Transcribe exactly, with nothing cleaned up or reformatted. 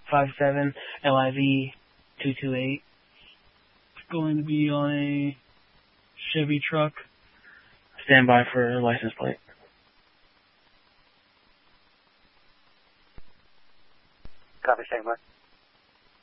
five seven L I V two two eight. It's going to be on a Chevy truck. Stand by for license plate. Copy, stand by.